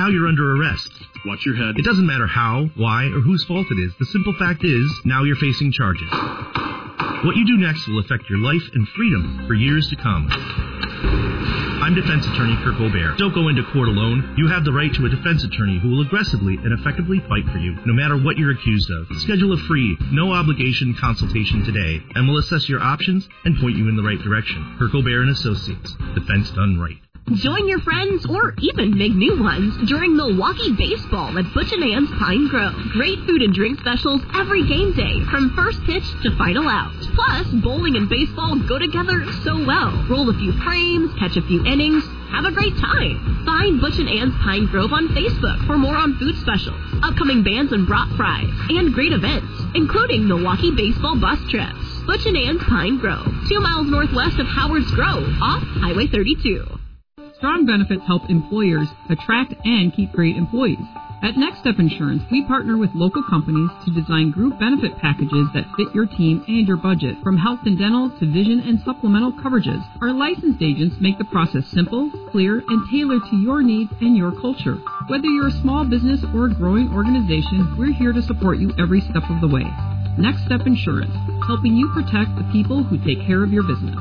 now you're under arrest. Watch your head. It doesn't matter how, why, or whose fault it is. The simple fact is, now you're facing charges. What you do next will affect your life and freedom for years to come. I'm defense attorney Kirk O'Bear. Don't go into court alone. You have the right to a defense attorney who will aggressively and effectively fight for you, no matter what you're accused of. Schedule a free, no-obligation consultation today, and we'll assess your options and point you in the right direction. Kirk O'Bear and Associates. Defense done right. Join your friends or even make new ones during Milwaukee Baseball at Butch & Ann's Pine Grove. Great food and drink specials every game day from first pitch to final out. Plus, bowling and baseball go together so well. Roll a few frames, catch a few innings, have a great time. Find Butch & Ann's Pine Grove on Facebook for more on food specials, upcoming bands and brat fries, and great events, including Milwaukee Baseball bus trips. Butch & Ann's Pine Grove, 2 miles northwest of Howard's Grove, off Highway 32. Strong benefits help employers attract and keep great employees. At Next Step Insurance, we partner with local companies to design group benefit packages that fit your team and your budget, from health and dental to vision and supplemental coverages. Our licensed agents make the process simple, clear, and tailored to your needs and your culture. Whether you're a small business or a growing organization, we're here to support you every step of the way. Next Step Insurance, helping you protect the people who take care of your business.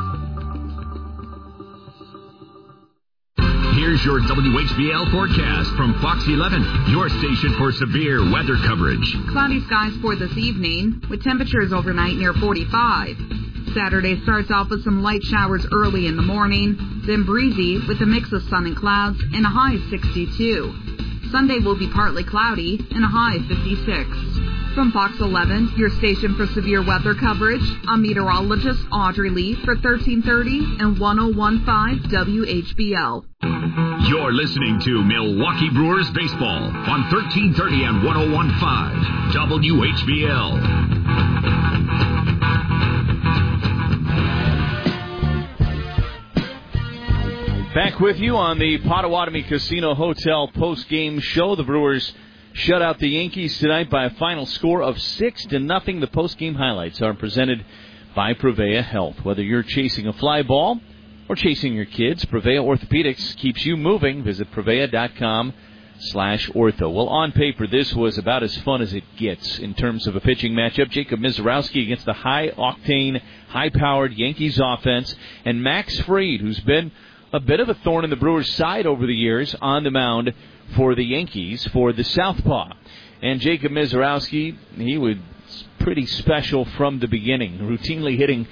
Here's your WHBL forecast from Fox 11, your station for severe weather coverage. Cloudy skies for this evening, with temperatures overnight near 45. Saturday starts off with some light showers early in the morning, then breezy with a mix of sun and clouds and a high 62. Sunday will be partly cloudy and a high 56. From Fox 11, your station for severe weather coverage, I'm meteorologist Audrey Lee for 1330 and 1015 WHBL. You're listening to Milwaukee Brewers Baseball on 1330 and 1015 WHBL. Back with you on the Potawatomi Casino Hotel post-game show. The Brewers shut out the Yankees tonight by a final score of 6-0. The post-game highlights are presented by Prevea Health. Whether you're chasing a fly ball or chasing your kids, Prevea Orthopedics keeps you moving. Visit Prevea.com/ortho. Well, on paper, this was about as fun as it gets in terms of a pitching matchup. Jacob Misiorowski against the high-octane, high-powered Yankees offense, and Max Fried, who's been a bit of a thorn in the Brewers' side over the years, on the mound for the Yankees for the Southpaw. And Jacob Misiorowski, he was pretty special from the beginning, routinely hitting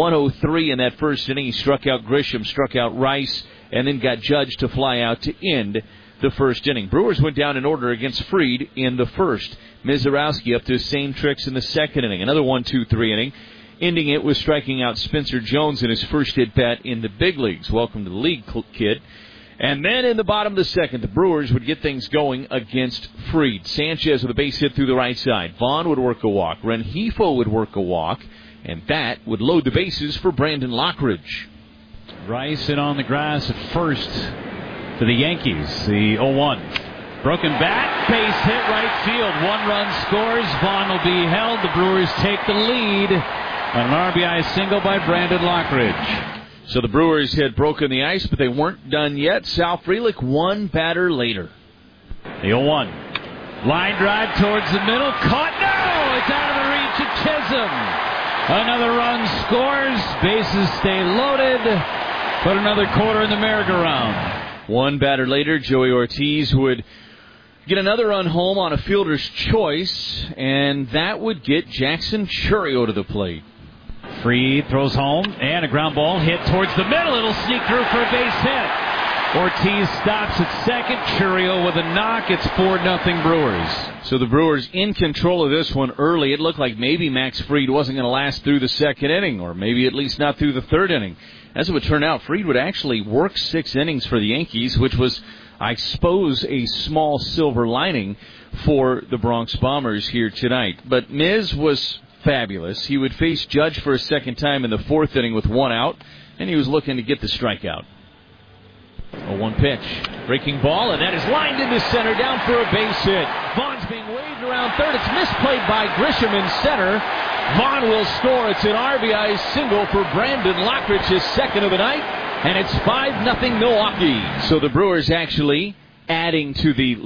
103 in that first inning. He struck out Grisham, struck out Rice, and then got judged to fly out to end the first inning. Brewers went down in order against Fried in the first. Misiorowski up to his same tricks in the second inning. Another 1-2-3 inning. Ending it with striking out Spencer Jones in his first at-bat in the big leagues. Welcome to the league, kid. And then in the bottom of the second, the Brewers would get things going against Fried. Sanchez with a base hit through the right side. Vaughn would work a walk. Rengifo would work a walk. And that would load the bases for Brandon Lockridge. Rice in on the grass at first for the Yankees. The 0-1. Broken bat, base hit right field. 1 run scores. Vaughn will be held. The Brewers take the lead on an RBI single by Brandon Lockridge. So the Brewers had broken the ice, but they weren't done yet. Sal Frelick, one batter later. The 0-1. Line drive towards the middle. Caught. No! It's out of the reach of Chisholm. Another run scores. Bases stay loaded. Put another quarter in the merry-go-round. One batter later, Joey Ortiz would get another run home on a fielder's choice, and that would get Jackson Chourio to the plate. Fried throws home, and a ground ball hit towards the middle. It'll sneak through for a base hit. Ortiz stops at second. Chourio with a knock. It's 4-0 Brewers. So the Brewers in control of this one early. It looked like maybe Max Fried wasn't going to last through the second inning, or maybe at least not through the third inning. As it would turn out, Fried would actually work 6 innings for the Yankees, which was, I suppose, a small silver lining for the Bronx Bombers here tonight. But Miz was fabulous. He would face Judge for a second time in the 4th inning with 1 out, and he was looking to get the strikeout. A 1 pitch. Breaking ball, and that is lined into center, down for a base hit. Vaughn's being waved around third. It's misplayed by Grisham in center. Vaughn will score. It's an RBI single for Brandon Lockridge, his second of the night, and it's 5-0 Milwaukee. So the Brewers actually adding to the